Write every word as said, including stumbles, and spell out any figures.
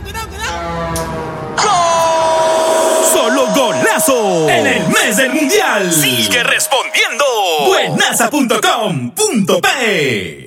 cuidado, cuidado. ¡Gol! ¡Solo golazo! En el mes del mundial. Sigue respondiendo. Buenaza punto com punto pe